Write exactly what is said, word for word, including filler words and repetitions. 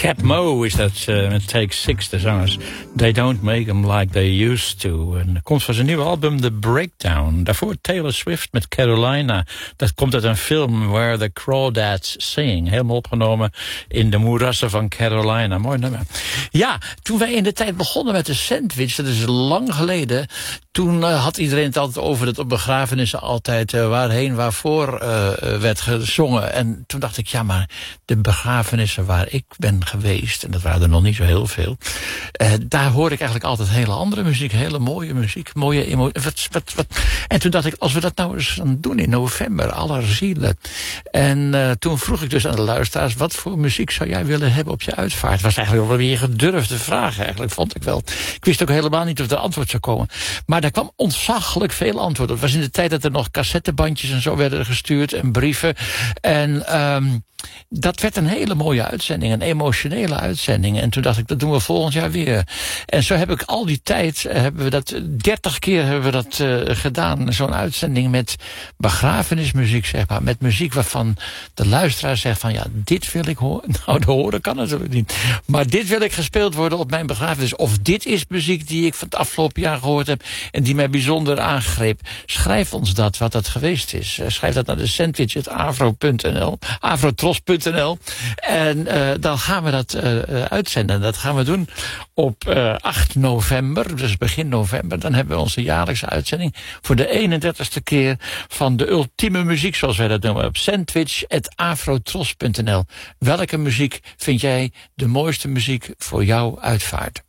Cap Mo is dat uh, met Take Six, de zangers. They don't make them like they used to. En dat komt van zijn nieuwe album The Breakdown. Daarvoor Taylor Swift met Carolina. Dat komt uit een film Where the Crawdads Sing. Helemaal opgenomen in de moerassen van Carolina. Mooi nummer. Ja, toen wij in de tijd begonnen met de Sandwich, dat is lang geleden, toen uh, had iedereen het altijd over dat op begrafenissen altijd uh, waarheen, waarvoor uh, werd gezongen. En toen dacht ik, ja, maar de begrafenissen waar ik ben geweest, en dat waren er nog niet zo heel veel, uh, daar hoor ik eigenlijk altijd hele andere muziek, hele mooie muziek, mooie emoties. Wat, wat, wat. En toen dacht ik, als we dat nou eens gaan doen in november, Allerzielen. En uh, toen vroeg ik dus aan de luisteraars, wat voor muziek zou jij willen hebben op je uitvaart? Het was eigenlijk wel weer een gedurfde vraag, eigenlijk, vond ik wel. Ik wist ook helemaal niet of er antwoord zou komen. Maar daar kwam ontzaglijk veel antwoord op. Het was in de tijd dat er nog cassettebandjes en zo werden gestuurd en brieven. En um, dat werd een hele mooie uitzending, een emotionele uitzending. En toen dacht ik, dat doen we volgend jaar weer. En zo heb ik al die tijd, hebben we dat, dertig keer hebben we dat uh, gedaan. Zo'n uitzending met begrafenismuziek, zeg maar. Met muziek waarvan de luisteraar zegt van, ja, dit wil ik horen. Nou, de horen kan natuurlijk niet. Maar dit wil ik gespeeld worden op mijn begrafenis. Of dit is muziek die ik van het afgelopen jaar gehoord heb en die mij bijzonder aangreep. Schrijf ons dat, wat dat geweest is. Schrijf dat naar de sandwich punt afro punt n l, afrotros punt n l. En uh, dan gaan we dat uh, uitzenden. Dat gaan we doen op uh, acht november, dus begin november. Dan hebben we onze jaarlijkse uitzending voor de eenendertigste keer van de ultieme muziek, zoals wij dat noemen, op sandwich punt afrotros punt n l. Welke muziek vind jij de mooiste muziek voor jouw uitvaart?